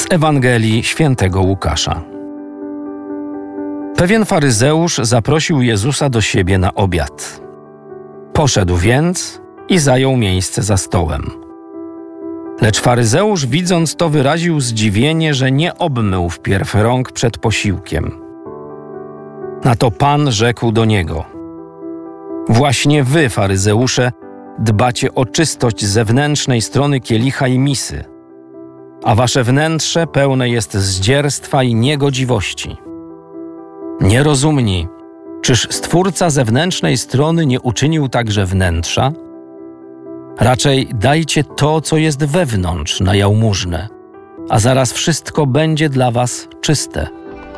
Z Ewangelii Świętego Łukasza. Pewien faryzeusz zaprosił Jezusa do siebie na obiad. Poszedł więc i zajął miejsce za stołem. Lecz faryzeusz, widząc to, wyraził zdziwienie, że nie obmył wpierw rąk przed posiłkiem. Na to Pan rzekł do niego: właśnie wy, faryzeusze, dbacie o czystość zewnętrznej strony kielicha i misy, a wasze wnętrze pełne jest zdzierstwa i niegodziwości. Nierozumni, czyż Stwórca zewnętrznej strony nie uczynił także wnętrza? Raczej dajcie to, co jest wewnątrz, na jałmużnę, a zaraz wszystko będzie dla was czyste.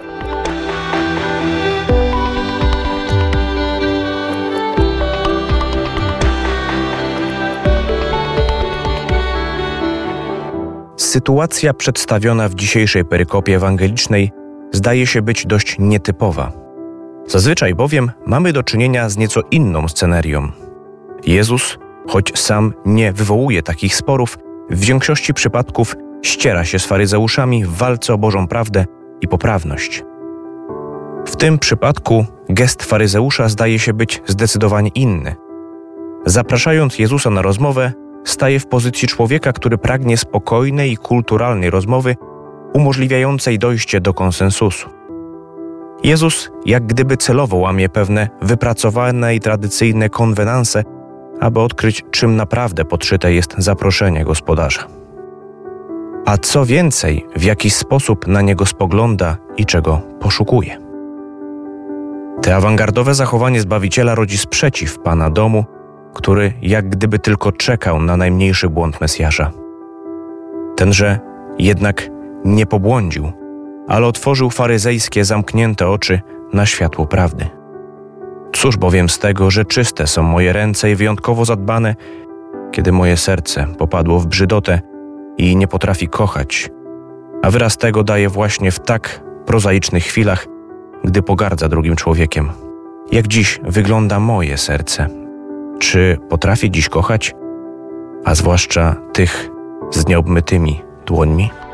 Sytuacja przedstawiona w dzisiejszej perykopie ewangelicznej zdaje się być dość nietypowa. Zazwyczaj bowiem mamy do czynienia z nieco inną scenerią. Jezus, choć sam nie wywołuje takich sporów, w większości przypadków ściera się z faryzeuszami w walce o Bożą prawdę i poprawność. W tym przypadku gest faryzeusza zdaje się być zdecydowanie inny. Zapraszając Jezusa na rozmowę, staje w pozycji człowieka, który pragnie spokojnej i kulturalnej rozmowy, umożliwiającej dojście do konsensusu. Jezus jak gdyby celowo łamie pewne wypracowane i tradycyjne konwenanse, aby odkryć, czym naprawdę podszyte jest zaproszenie gospodarza. A co więcej, w jaki sposób na niego spogląda i czego poszukuje. Te awangardowe zachowanie Zbawiciela rodzi sprzeciw Pana domu, który jak gdyby tylko czekał na najmniejszy błąd Mesjasza. Tenże jednak nie pobłądził, ale otworzył faryzejskie zamknięte oczy na światło prawdy. Cóż bowiem z tego, że czyste są moje ręce i wyjątkowo zadbane, kiedy moje serce popadło w brzydotę i nie potrafi kochać, a wyraz tego daje właśnie w tak prozaicznych chwilach, gdy pogardza drugim człowiekiem. Jak dziś wygląda moje serce? Czy potrafię dziś kochać, a zwłaszcza tych z nieobmytymi dłońmi?